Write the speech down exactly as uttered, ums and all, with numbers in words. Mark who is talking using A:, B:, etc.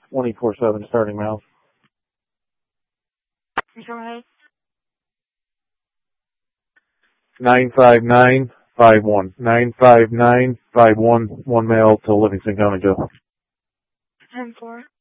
A: twenty-four seven starting mouth.
B: Go ahead.
A: nine five nine five one. nine five nine five one. One male to Livingston County, Joe.
B: ten four.